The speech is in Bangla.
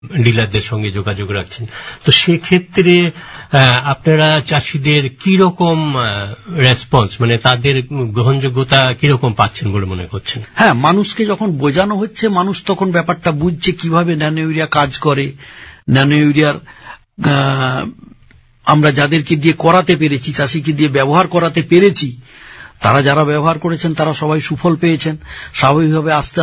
ডিলারদের সঙ্গে যোগাযোগ রাখছেন, তো সেক্ষেত্রে আপনারা চাষিদের কি রকম রেসপন্স, মানে তাদের গ্রহণযোগ্যতা কিরকম পাচ্ছেন বলে মনে করছেন? হ্যাঁ, মানুষকে যখন বোঝানো হচ্ছে, মানুষ তখন ব্যাপারটা বুঝছে কিভাবে ন্যানো ইউরিয়া কাজ করে। ন্যানো ইউরিয়ার আমরা যাদেরকে দিয়ে করাতে পেরেছি, চাষিকে দিয়ে ব্যবহার করাতে পেরেছি, তারা যারা ব্যবহার করেছেন তারা সবাই সুফল পেয়েছেন। স্বাভাবিকভাবে আস্তে